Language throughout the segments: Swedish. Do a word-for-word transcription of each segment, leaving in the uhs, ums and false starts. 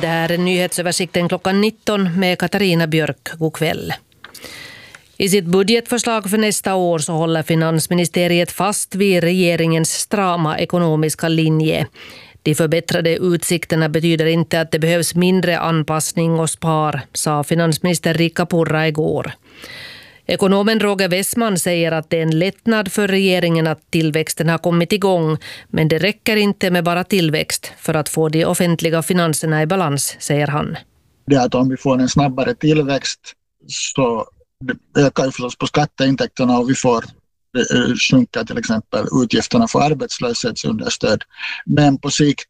Det här är nyhetsöversikten klockan nitton med Katarina Björk. God kväll. I sitt budgetförslag för nästa år så håller finansministeriet fast vid regeringens strama ekonomiska linje. De förbättrade utsikterna betyder inte att det behövs mindre anpassning och spar, sa finansminister Riikka Purra igår. Ekonomen Roger Wessman säger att det är en lättnad för regeringen att tillväxten har kommit igång, men det räcker inte med bara tillväxt för att få de offentliga finanserna i balans, säger han. Det är att om vi får en snabbare tillväxt så ökar ju förstås på skatteintäkterna och vi får sjunka till exempel utgifterna för arbetslöshetsunderstöd. Men på sikt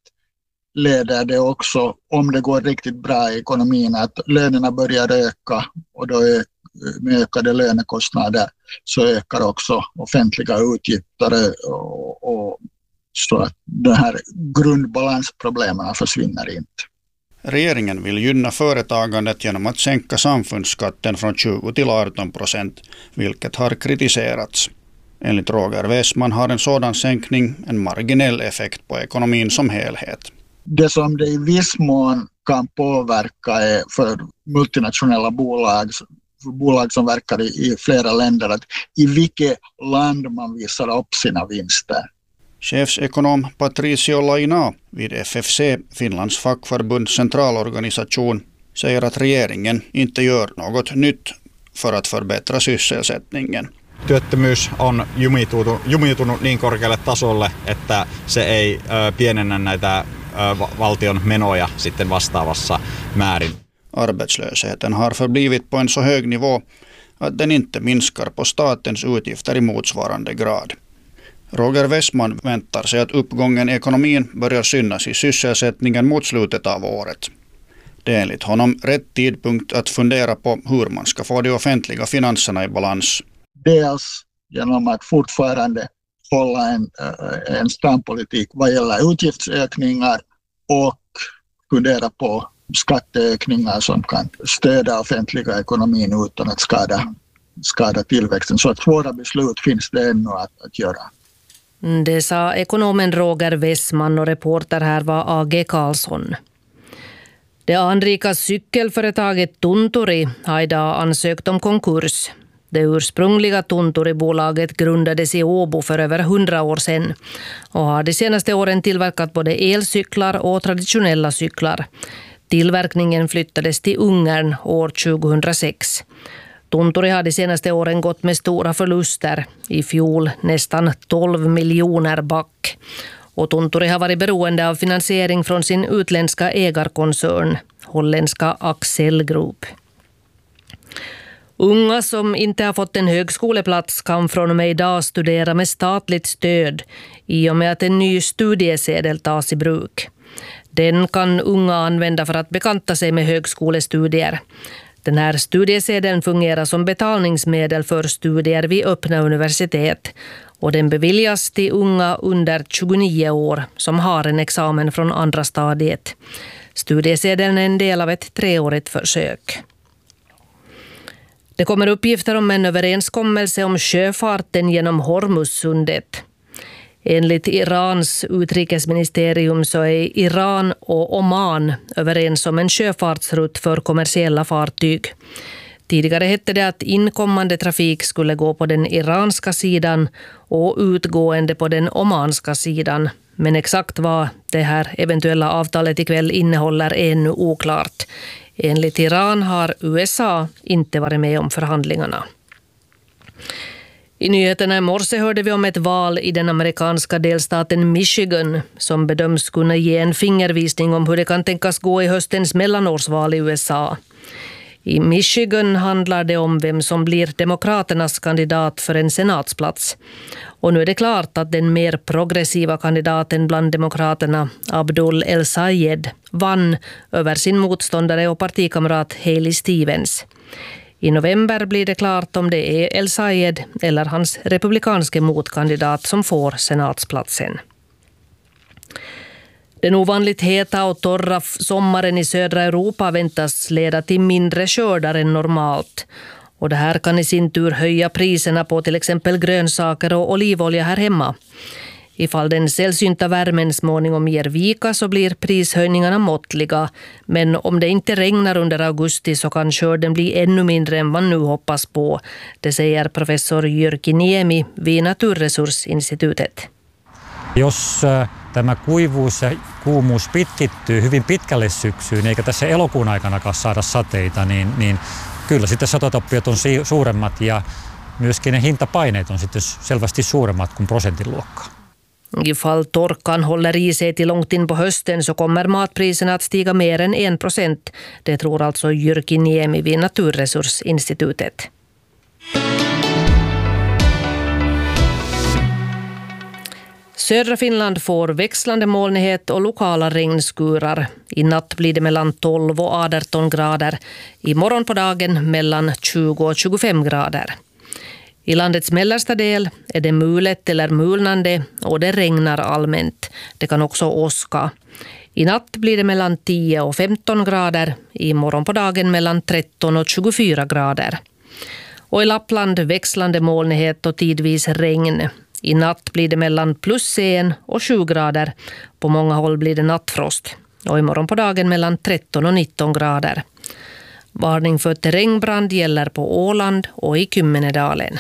leder det också, om det går riktigt bra i ekonomin, att lönerna börjar öka och då är med ökade lönekostnader så ökar också offentliga utgifter och, och så att de här grundbalansproblemen försvinner inte. Regeringen vill gynna företagandet genom att sänka samfundsskatten från tjugo till arton procent, vilket har kritiserats. Enligt Roger Wessman har en sådan sänkning en marginell effekt på ekonomin som helhet. Det som det i viss mån kan påverka är för multinationella bolag, för bolag som verkar i, i flera länder, att i vilket land man visar upp sina vinster. Chefsekonom Patricio Laina vid F F C, Finlands fackförbunds centralorganisation, säger att regeringen inte gör något nytt för att förbättra sysselsättningen. Työttömyys on jumitunut, jumitunut niin korkealle tasolle, että se ei ö, pienennä näitä ö, valtion menoja sitten vastaavassa määrin. Arbetslösheten har förblivit på en så hög nivå att den inte minskar på statens utgifter i motsvarande grad. Roger Wessman väntar sig att uppgången i ekonomin börjar synas i sysselsättningen mot slutet av året. Det är enligt honom rätt tidpunkt att fundera på hur man ska få de offentliga finanserna i balans. Dels genom att fortfarande hålla en, en stram politik vad gäller utgiftsökningar och fundera på skatteökningar som kan stödja offentliga ekonomin utan att skada, skada tillväxten. Så att svåra beslut finns det ännu att, att göra. Det sa ekonomen Roger Wessman och reporter här var A G Karlsson. Det anrika cykelföretaget Tunturi har idag ansökt om konkurs. Det ursprungliga Tunturi-bolaget grundades i Åbo för över hundra år sedan och har de senaste åren tillverkat både elcyklar och traditionella cyklar. Tillverkningen flyttades till Ungern år tjugohundrasex. Tunturi har de senaste åren gått med stora förluster, i fjol nästan tolv miljoner back. Och Tunturi har varit beroende av finansiering från sin utländska ägarkoncern, holländska Axel Group. Unga som inte har fått en högskoleplats kan från och med idag studera med statligt stöd i och med att en ny studiesedel tas i bruk. Den kan unga använda för att bekanta sig med högskolestudier. Den här studiesedeln fungerar som betalningsmedel för studier vid öppna universitet och den beviljas till unga under tjugonio år som har en examen från andra stadiet. Studiesedeln är en del av ett treårigt försök. Det kommer uppgifter om en överenskommelse om sjöfarten genom Hormuzsundet. Enligt Irans utrikesministerium så är Iran och Oman överens om en sjöfartsrutt för kommersiella fartyg. Tidigare hette det att inkommande trafik skulle gå på den iranska sidan och utgående på den omanska sidan. Men exakt vad det här eventuella avtalet ikväll innehåller är ännu oklart. Enligt Iran har U S A inte varit med om förhandlingarna. I nyheterna i morse hörde vi om ett val i den amerikanska delstaten Michigan som bedöms kunna ge en fingervisning om hur det kan tänkas gå i höstens mellanårsval i U S A. I Michigan handlar det om vem som blir demokraternas kandidat för en senatsplats. Och nu är det klart att den mer progressiva kandidaten bland demokraterna, Abdul El-Sayed, vann över sin motståndare och partikamrat Haley Stevens. I november blir det klart om det är El-Sayed eller hans republikanske motkandidat som får senatsplatsen. Den ovanligt heta och torra sommaren i södra Europa väntas leda till mindre skördar än normalt. Och det här kan i sin tur höja priserna på till exempel grönsaker och olivolja här hemma. Ifall den sällsynta värmen småningom ger vika så blir prishöjningarna måttliga, men om det inte regnar under augusti så kan skörden bli ännu mindre än man nu hoppas på. Det säger professor Jyrki Niemi vid Naturresursinstitutet. Jos tämä kuivuus ja kuumuus pitkittyy hyvin pitkälle syksyyn, eikä tässä elokuun aikanakaan saada sateita, niin, niin kyllä sitten satotappiot on suuremmat ja myöskin ne hintapaineet on sitten selvästi suuremmat kuin prosentin luokkaa. Ifall torkan håller i sig till långt in på hösten så kommer matpriserna att stiga mer än en procent. Det tror alltså Jyrki Niemi vid Naturresursinstitutet. Södra Finland får växlande molnighet och lokala regnskurar. I natt blir det mellan tolv och arton grader. I morgon på dagen mellan tjugo och tjugofem grader. I landets mellersta del är det mulet eller mulnande och det regnar allmänt. Det kan också åska. I natt blir det mellan tio och femton grader. I morgon på dagen mellan tretton och tjugofyra grader. Och i Lappland växlande molnighet och tidvis regn. I natt blir det mellan plus en och sju grader. På många håll blir det nattfrost. Och i morgon på dagen mellan tretton och nitton grader. Varning för terrängbrand gäller på Åland och i Kymmenedalen.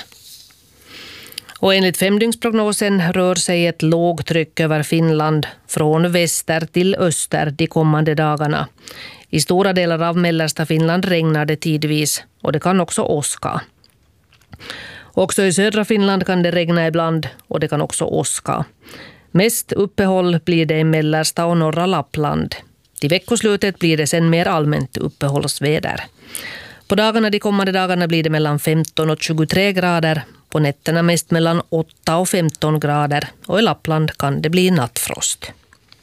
Och enligt femdygnsprognosen rör sig ett lågtryck över Finland från väster till öster de kommande dagarna. I stora delar av mellersta Finland regnar det tidvis och det kan också åska. Också i södra Finland kan det regna ibland och det kan också åska. Mest uppehåll blir det i mellersta och norra Lappland. Till veckoslutet blir det sen mer allmänt uppehållsväder. På dagarna de kommande dagarna blir det mellan femton och tjugotre grader. På nätterna mest mellan åtta och femton grader. Och i Lappland kan det bli nattfrost.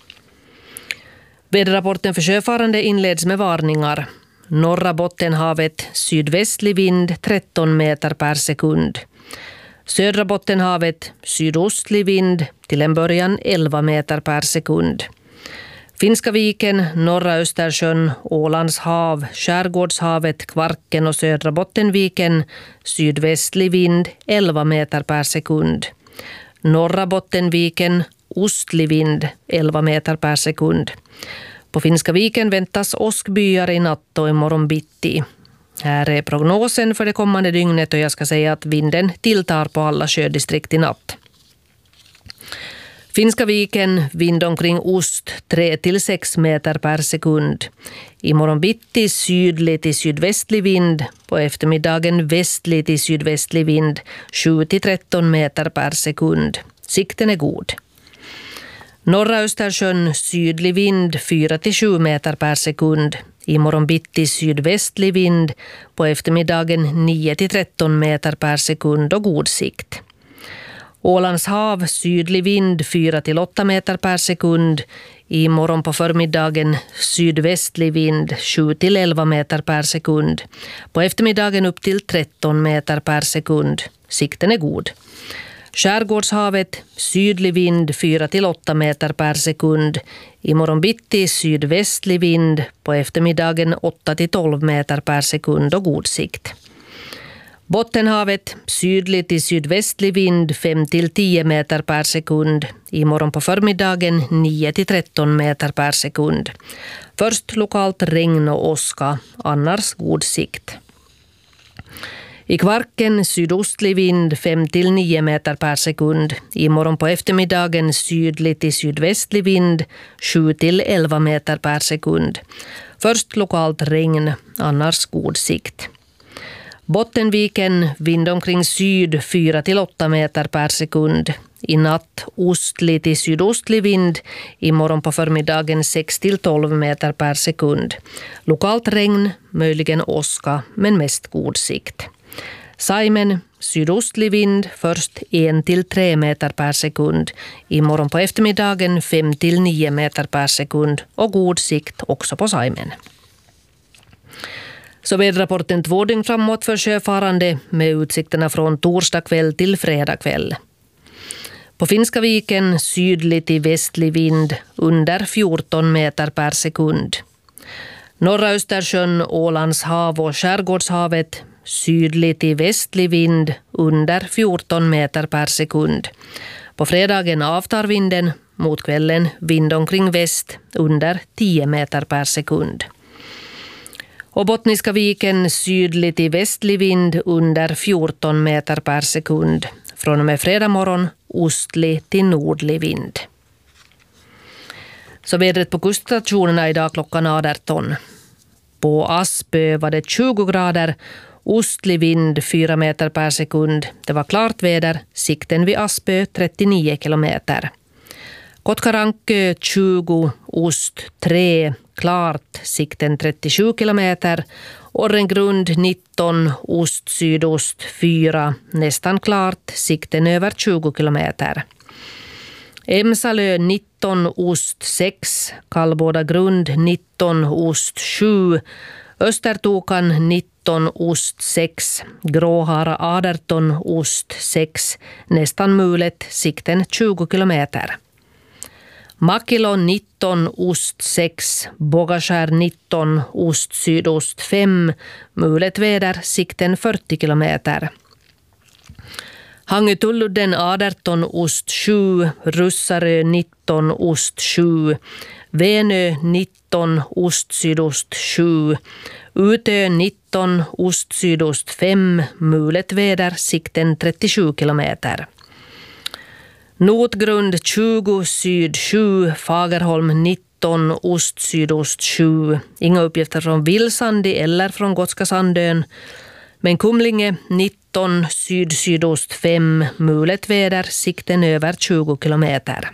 Väderrapporten för sjöfarande inleds med varningar. Norra Bottenhavet sydvästlig vind tretton meter per sekund. Södra Bottenhavet sydostlig vind till en början elva meter per sekund. Finska viken, norra Östersjön, Ålands hav, Skärgårdshavet, Kvarken och södra Bottenviken sydvästlig vind elva meter per sekund. Norra Bottenviken ostlig vind elva meter per sekund. På Finska viken väntas åskbyar i natt och imorgon bitti. Här är prognosen för det kommande dygnet och jag ska säga att vinden tilltar på alla sjödistrikt i natt. Finska viken, vind omkring ost tre till sex meter per sekund. Imorgon bitti sydlig till sydvästlig vind. På eftermiddagen västlig till sydvästlig vind sju till tretton meter per sekund. Sikten är god. Norra Östersjön sydlig vind fyra till sju meter per sekund. Imorgon bitti sydvästlig vind. På eftermiddagen nio till tretton meter per sekund och god sikt. Ålands hav sydlig vind fyra till åtta meter per sekund. Imorgon på förmiddagen sydvästlig vind sju till elva meter per sekund. På eftermiddagen upp till tretton meter per sekund. Sikten är god. Skärgårdshavet sydlig vind fyra till åtta meter per sekund. Imorgon bitti sydvästlig vind. På eftermiddagen åtta till tolv meter per sekund och god sikt. Bottenhavet sydlig till sydvästlig vind fem till tio meter per sekund. Imorgon på förmiddagen nio till tretton meter per sekund. Först lokalt regn och åska, annars god sikt. I Kvarken sydostlig vind fem till nio meter per sekund. Imorgon på eftermiddagen sydlig till sydvästlig vind sju till elva meter per sekund. Först lokalt regn, annars god sikt. Bottenviken vind omkring syd fyra till åtta meter per sekund. I natt ostlig till sydostlig vind. Imorgon på förmiddagen sex till tolv meter per sekund. Lokalt regn, möjligen åska, men mest god sikt. Saimen sydostlig vind först en till tre meter per sekund. Imorgon på eftermiddagen fem till nio meter per sekund och god sikt också på Saimen. Så väderrapporten två dygn framåt för sjöfarande med utsikterna från torsdag kväll till fredag kväll. På Finska viken sydlig till västlig vind under fjorton meter per sekund. Norra Östersjön, Ålands hav och Skärgårdshavet sydlig till västlig vind under fjorton meter per sekund. På fredagen avtar vinden, mot kvällen vind omkring väst under tio meter per sekund. Och Bottniska viken sydlig till västlig vind under fjorton meter per sekund. Från och med fredag morgon ostlig till nordlig vind. Så vädret på kuststationerna idag klockan arton. På Aspö var det tjugo grader, ostlig vind fyra meter per sekund. Det var klart väder, sikten vid Aspö trettionio kilometer. Kotkarankö tjugo, ost tre, klart, sikten trettiosju kilometer. Orrengrund nitton, ost sydost fyra, nästan klart, sikten över tjugo kilometer. Emsalö nitton, ost sex, Kallbåda grund nitton, ost sju, Östertokan nitton, ost sex, Gråhara arton, ost sex, nästan mulet, sikten tjugo kilometer. Makilo nitton, ost sex, Bågaskär nitton, ost sydost fem, mulet väder, sikten fyrtio kilometer. Hangötulludden arton, ost sju, Russarö nitton, ost sju, Venö nitton, ost sydost sju, Utö nitton, ost sydost fem, mulet väder, sikten trettiosju kilometer. Notgrund tjugo, syd sju, Fagerholm nitton, ost sydost sju. Inga uppgifter från Vilsandi eller från Gotska Sandön. Men Kumlinge nitton, syd sydost fem, mulet väder, sikten över tjugo kilometer.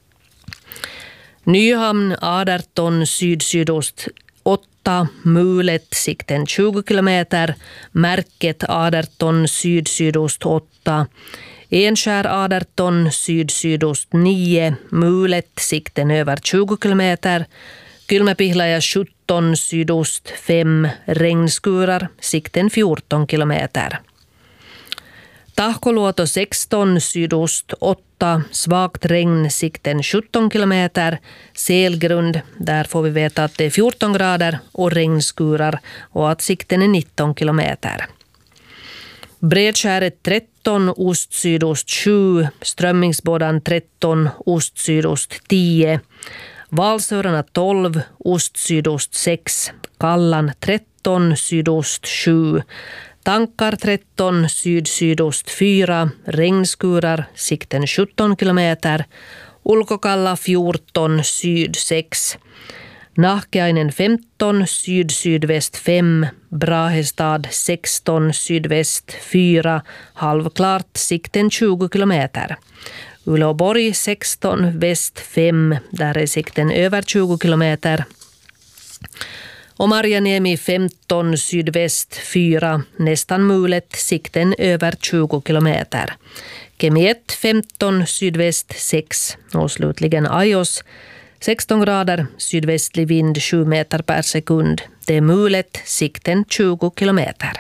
Nyhamn arton, syd sydost åtta, mulet, sikten tjugo kilometer. Märket arton, syd sydost åtta. Enskär arton, syd sydost nio, mulet, sikten över tjugo kilometer. Kylmäpihlaja sjutton, sydost fem, regnskurar, sikten fjorton kilometer. Tahkoluoto sexton, sydost åtta, svagt regn, sikten sjutton kilometer. Selgrund, där får vi veta att det är fjorton grader och regnskurar och att sikten är nitton kilometer. Bredskäret tretton, ost sydost sju, Strömmingsbådan tretton, ost sydost tio, Valsörarna tolv, ost sydost sex, Kallan tretton, sydost sju, Tankar tretton, syd sydost fyra, regnskurar, sikten sjutton kilometer, Ulkokalla fjorton, syd sex, Nahkeainen femton, syd-sydväst fem, Brahestad sexton, sydväst fyra, halvklart, sikten tjugo kilometer. Uleåborg sexton, väst fem, där är sikten över tjugo kilometer. Och Marjaniemi femton, sydväst fyra, nästan mulet, sikten över tjugo kilometer. Kemi ett femton, sydväst sex och slutligen Ajos sexton grader, sydvästlig vind sju meter per sekund. Det är mulet, sikten tjugo kilometer.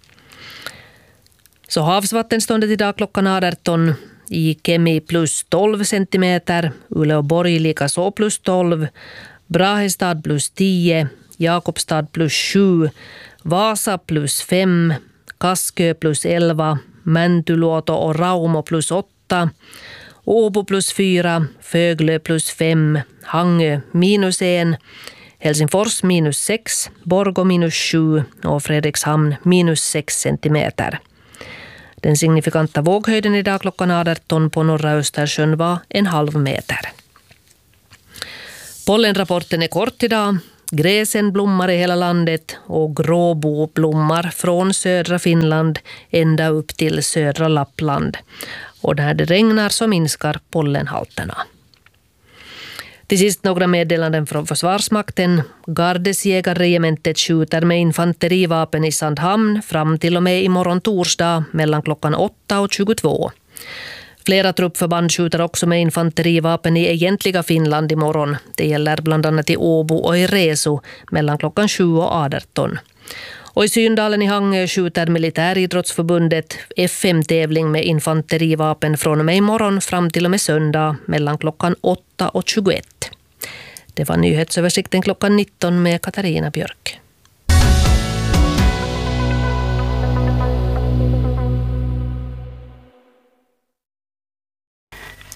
Så havsvattenståndet idag klockan arton, i Kemi plus tolv centimeter, Uleåborg lika så plus tolv, Brahestad plus tio, Jakobstad plus sju, Vasa plus fem, Kaskö plus elva, Mäntyluoto och Raumo plus åtta, Åbo plus fyra, Föglö plus fem, Hangö minus en, Helsingfors minus sex, Borgå minus sju och Fredrikshamn minus sex centimeter. Den signifikanta våghöjden idag klockan arton på norra Östersjön var en halv meter. Pollenrapporten är kort idag. Gräsen blommar i hela landet och gråbo blommar från södra Finland ända upp till södra Lappland. Och när det regnar så minskar pollenhalterna. Till sist några meddelanden från Försvarsmakten. Gardesjägarregementet skjuter med infanterivapen i Sandhamn fram till och med imorgon torsdag mellan klockan åtta och tjugotvå. Flera truppförband skjuter också med infanterivapen i egentliga Finland imorgon. Det gäller bland annat i Åbo och i Reso mellan klockan sju och arton. Och i Syndalen i Hangö skjuter Militäridrottsförbundet F fem-tävling med infanterivapen från och med imorgon fram till och med söndag mellan klockan åtta och tjugoett. Det var nyhetsöversikten klockan nitton med Katarina Björk.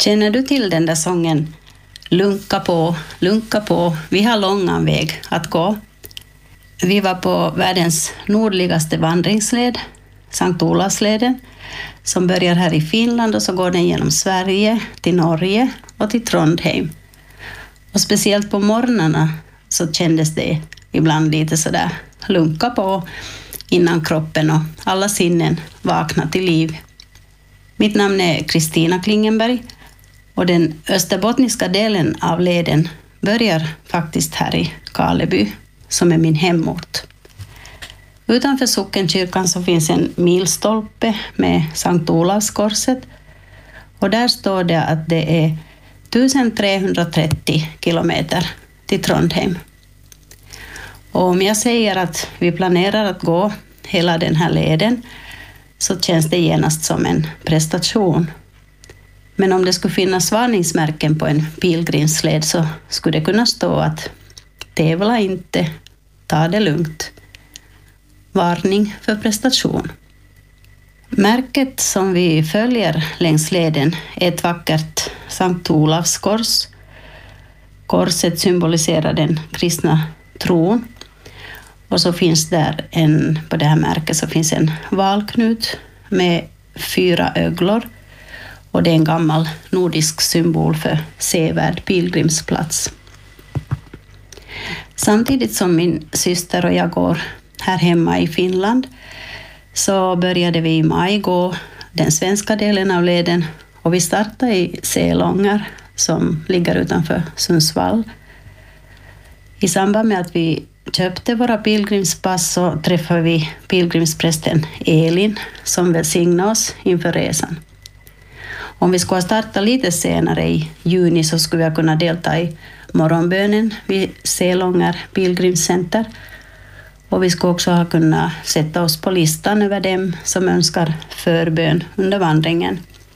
Känner du till den där sången Lunka på, lunka på, vi har långan väg att gå? Vi var på världens nordligaste vandringsled, Sankt Olavsleden, som börjar här i Finland och så går den genom Sverige till Norge och till Trondheim. Och speciellt på morgnarna så kändes det ibland lite sådär lunka på innan kroppen och alla sinnen vaknar till liv. Mitt namn är Kristina Klingenberg och den österbottniska delen av leden börjar faktiskt här i Karleby, som är min hemort. Utanför sockenkyrkan så finns en milstolpe med Sankt Olavskorset och där står det att det är tusentrehundratrettio kilometer till Trondheim. Och om jag säger att vi planerar att gå hela den här leden så känns det genast som en prestation. Men om det skulle finnas varningsmärken på en pilgrimsled så skulle det kunna stå att tävla inte, ta det lugnt. Varning för prestation. Märket som vi följer längs leden är ett vackert Sankt Olavs kors. Korset symboliserar den kristna tron. Och så finns där en, på det här märket så finns en valknut med fyra öglor. Och det är en gammal nordisk symbol för sevärd pilgrimsplats. Samtidigt som min syster och jag går här hemma i Finland så började vi i maj gå den svenska delen av leden och vi startade i Selånger som ligger utanför Sundsvall. I samband med att vi köpte våra pilgrimspass så träffade vi pilgrimsprästen Elin som välsignade oss inför resan. Om vi skulle starta lite senare i juni så skulle vi kunna delta i morgonbönen vid Selånger pilgrimscenter. Och vi skulle också ha kunnat sätta oss på listan över dem som önskar förbön under vandringen.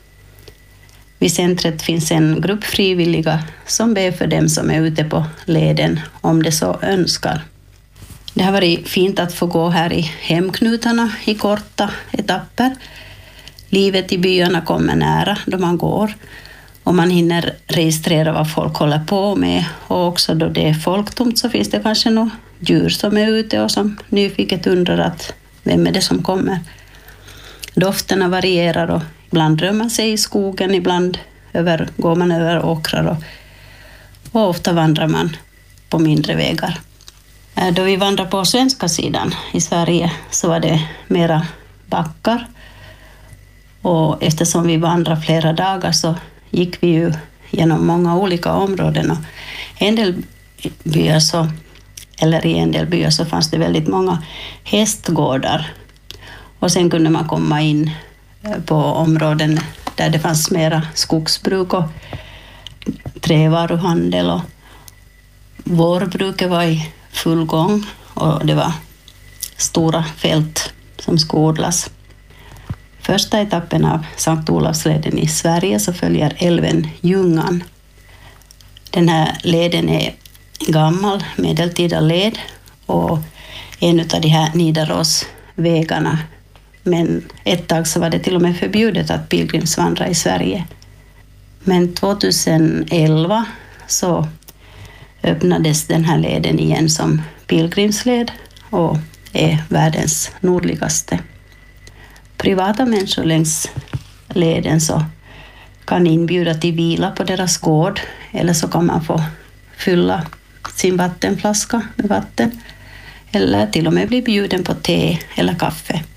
Vid centret finns en grupp frivilliga som ber för dem som är ute på leden om det så önskar. Det har varit fint att få gå här i hemknutarna i korta etapper. Livet i byarna kommer nära då man går och man hinner registrera vad folk håller på med och också då det är folktomt så finns det kanske några djur som är ute och som nyfiket undrar att vem är det som kommer. Dofterna varierar och ibland rör man sig i skogen, ibland över, går man över åkrar och, och ofta vandrar man på mindre vägar. Då vi vandrar på svenska sidan i Sverige så var det mera backar. Och eftersom vi vandrar flera dagar så gick vi ju genom många olika områden. Och en del byar så, eller i en del byar så fanns det väldigt många hästgårdar. Och sen kunde man komma in på områden där det fanns mera skogsbruk och trävaruhandel. Och vårbruket var i full gång och det var stora fält som skulle odlas. Första etappen av Sankt Olavsleden i Sverige så följer älven Ljungan. Den här leden är gammal medeltida led och en av de här Nidarosvägarna. Men ett tag så var det till och med förbjudet att pilgrimsvandra i Sverige. Men tjugoelva så öppnades den här leden igen som pilgrimsled och är världens nordligaste. Privata människor längs leden så kan inbjuda till vila på deras gård eller så kan man få fylla sin vattenflaska med vatten eller till och med bli bjuden på te eller kaffe.